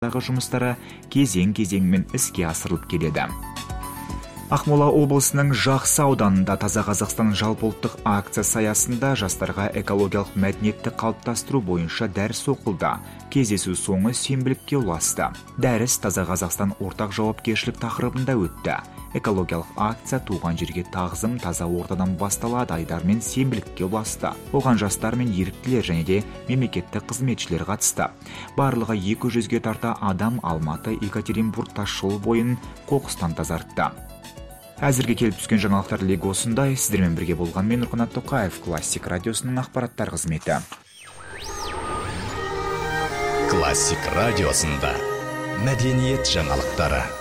жұмыстары кезең-кезеңмен іске асырылып келеді. Ақмола облысының Жақсы ауданында Таза Қазақстан жалпыұлттық акциясы аясында жастарға экологиялық мәдениетті қалыптастыру бойынша дәріс оқылды. Кездесу соңы сенбілікке ұласты. Дәріс Таза Қазақстан ортақ жауапкершілік тақырыбында өтті. Экологиялық акция туған жерге тағзым таза ортадан басталады айдармен сенбілікке ұласты. Оған жастар мен еріктілер және де мемлекеттік қызметшілер қатысты. Барлығы 200-ге тарта адам Алматы Екатеринбург тасжолы бойын қоқыстан тазартты. Әзірге келіп түскен жаңалықтар легі осындай. Сіздермен бірге болған мен Нұрқанат Тоқаев, Классик радиосының ақпараттар қызметі. Классик радиосында мәдениет жаңалықтары.